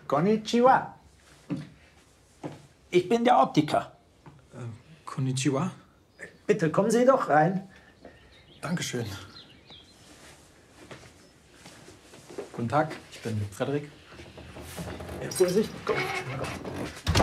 Konnichiwa. Ich bin der Optiker. Konnichiwa. Bitte, kommen Sie doch rein. Dankeschön. Guten Tag, ich bin Frederik. Vorsicht, komm.